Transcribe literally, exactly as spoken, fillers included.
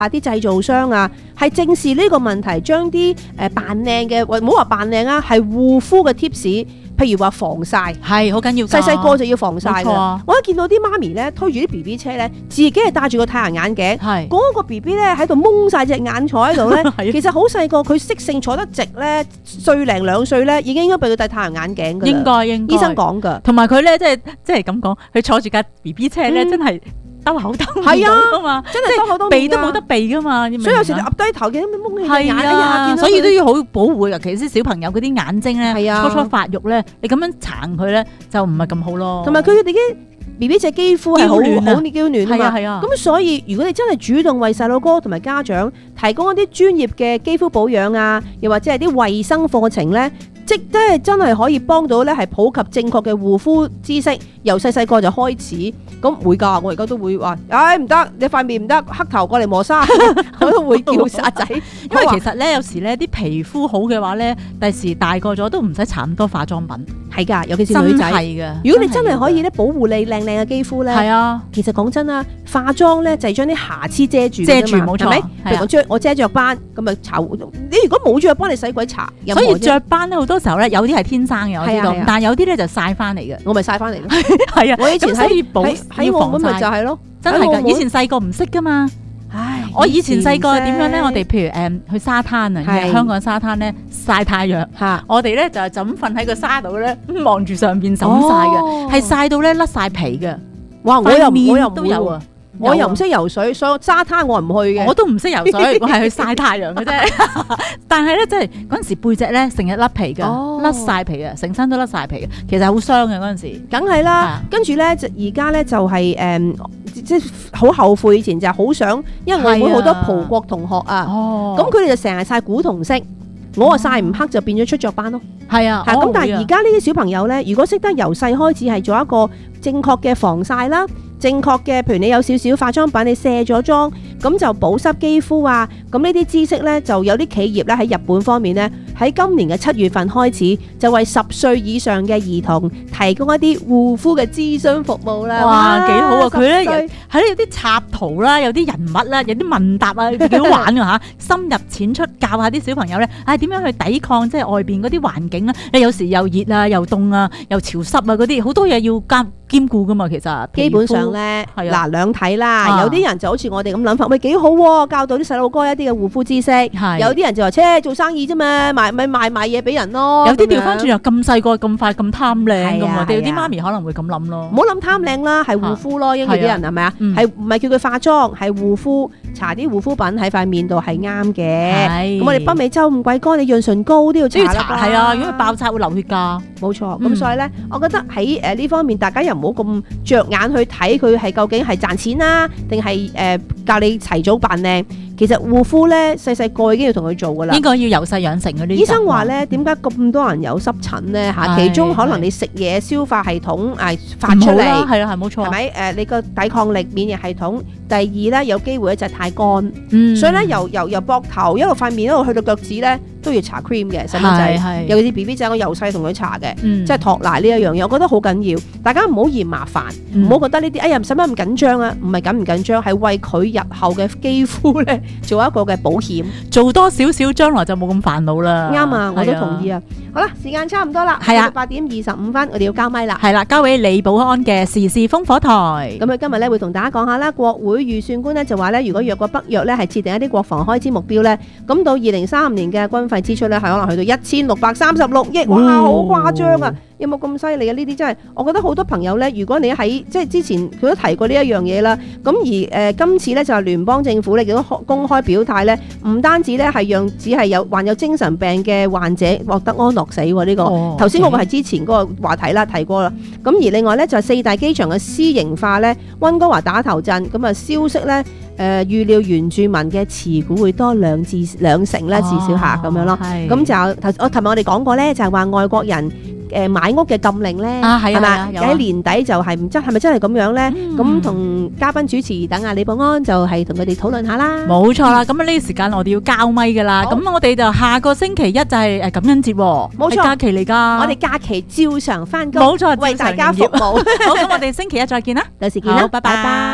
啊啲製造商啊，係正視呢個問題，將啲誒扮靚嘅，唔好話扮靚啊，係護膚嘅 tips， 譬如話防曬， 係好緊要㗎。 細細個就要防曬㗎。 啊、 我一見到啲媽咪咧推住啲 B B 車咧，自己係戴住個太陽眼鏡， 係嗰個 B B 咧喺度蒙晒隻眼坐喺度咧，其實好細個，佢識性坐得直咧，歲零兩歲咧已經應該俾佢戴太陽眼鏡㗎啦。 應該應該。 醫生講㗎， 同埋佢咧即係即係咁講，佢坐住架 B B 車咧、嗯、真係。兜口兜面㗎嘛， 真係兜口兜面， 避都冇得避㗎嘛， 所以有時你揼低頭嘅咁蒙起眼， 係啊，所以都要好保護，尤其是小朋友嗰啲眼睛咧，初初發育咧，你咁樣撐佢咧就唔係咁好咯。 同埋佢哋啲 B B 隻肌膚係好好嬌嫩啊嘛， 係啊， 咁所以如果你真係主動為細路哥同埋家長提供一啲專業嘅肌膚保養啊，又或者係啲衞生課程咧。即係真係可以幫到咧，係普及正確嘅護膚知識，由細細個就開始。咁會㗎，我而家都會話，唉唔得，你塊面唔得，黑頭過嚟磨砂，我都會叫阿仔。 因為其實咧，有時咧啲皮膚好嘅話咧，第時大個咗都唔使搽咁多化妝品。 係㗎，尤其是女仔。 係㗎。 如果你真係可以咧保護你靚靚嘅肌膚咧，係啊。其實講真啦，化妝咧就係將啲瑕疵遮住。 遮住冇錯。係咪？ 譬如我著我遮雀斑，咁咪搽。你如果冇雀斑，你使鬼搽？ 所以雀斑咧好多時候咧，有啲係天生嘅，我知道，但係有啲咧就曬翻嚟嘅。 我咪曬翻嚟咯。 係啊， 我以前喺喺喺我咁咪就係咯， 真係㗎。以前細個唔識㗎嘛。唉，我以前細個點樣咧？我哋譬如誒去沙灘啊，香港沙灘咧曬太陽，我哋咧就係就咁瞓喺個沙度咧，望住上邊就咁曬嘅，係曬到咧甩晒皮嘅。哇！我又我又都有啊。我又唔識游水，所以沙灘我唔去嘅。我都唔識游水，我係去曬太陽嘅啫。但係咧，即係嗰陣時背脊咧成日甩皮嘅，甩晒皮嘅，成身都甩晒皮嘅。其實好傷嘅嗰陣時。梗係啦，跟住咧就而家咧就係誒，即係好後悔以前就係好想，因為我會好多葡國同學啊，咁佢哋就成日曬古銅色。我啊曬唔黑就變咗出雀斑咯，係啊，咁但係而家呢啲小朋友咧，如果識得由細開始係做一個正確嘅防曬啦，正確嘅，譬如你有少少化妝品，你卸咗妝，咁就保濕肌膚啊，咁呢啲知識咧就有啲企業咧喺日本方面咧，喺今年嘅七月份開始就為十歲以上嘅兒童提供一啲護膚嘅諮詢服務啦。哇，幾好啊！佢咧係咧有啲插圖啦，有啲人物啦，有啲問答啊，幾好玩㗎嚇，深入淺出教下啲小朋友咧，唉點樣去抵抗即係外邊嗰啲環境啦？你有時又熱啊，又凍啊，又潮濕啊嗰啲，好多嘢要兼兼顧㗎嘛。其實基本上咧，嗱兩睇啦，有啲人就好似我哋咁諗法，喂幾好喎，教到啲細路哥一啲嘅護膚知識。有啲人就話，切做生意啫嘛，賣咪賣賣嘢俾人咯。有啲調翻轉又咁細個咁快咁貪靚㗎嘛，有啲媽咪可能會咁諗咯。唔好諗貪靚啦，係護膚咯，因為啲人係咪啊？係唔係叫佢化妝？係護膚，搽啲護膚品喺塊面度係啱嘅。咁我哋北美洲咁鬼乾，你潤唇膏都要搽啦。係啊，如果佢爆拆會流血㗎。冇錯。咁所以咧，我覺得喺誒呢方面，大家又唔好咁着眼去睇佢係究竟係賺錢啦，定係誒教你提早扮靚。其實護膚咧，細細個已經要同佢做噶啦。應該要由細養成嗰啲。醫生話咧，點解咁多人有濕疹咧？嚇，其中可能你食嘢消化系統誒發出嚟，係啦，係冇錯。係咪誒？你個抵抗力、免疫系統。第二咧，有機會咧就係太乾。嗯。所以咧，由由由膊頭一路塊面一路去到腳趾咧，都要搽 cream 嘅細蚊仔。尤其是 B B 仔，我由細同佢搽嘅，即係托奶呢一樣嘢，我覺得好緊要。大家唔好嫌麻煩，唔好覺得呢啲哎呀使乜咁緊張啊？唔係緊唔緊張，係為佢日後嘅肌膚咧。做一個嘅保險，做多少少，將來就冇咁煩惱啦。啱啊，我都同意啊。好啦，時間差唔多啦，係啊，八點二十五分，我哋要交咪啦。係啦，交俾李寶安嘅時事風火台。咁佢今日咧會同大家講下啦，國會預算官咧就話咧，如果若果北約咧係設定一啲國防開支目標咧，咁到二零三五年嘅軍費支出咧係可能去到一千六百三十六億，哇，好誇張啊！有冇咁犀利啊？呢啲真係，我覺得好多朋友咧，如果你喺即係之前佢都提過呢一樣嘢啦，咁而誒、呃、今次咧就係、是、聯邦政府咧亦都公開表態咧，唔單止咧係讓只係有患有精神病嘅患者獲得安樂死喎，呢、這個頭先嗰個係之前嗰個話題啦，提過啦。咁而另外咧就係、是、四大機場嘅私營化咧，溫哥華打頭陣，咁啊消息咧。誒、呃、預料原住民嘅持股會多兩至兩成咧，至少下咁樣咯。咁就頭我琴日我哋講過咧，就係、是、話外國人誒買屋嘅禁令咧，係咪喺年底就係唔知係咪真係咁樣咧？咁同、嗯、嘉賓主持等阿李寶安就係同佢哋討論下啦。冇錯啦，咁啊呢個時間我哋要交咪噶啦。咁我哋就下個星期一就係誒感恩節，冇錯，假期嚟㗎。我哋假期照常翻工，冇錯，為大家服務。好，咁我哋星期一再見啦，到時見啦，拜拜。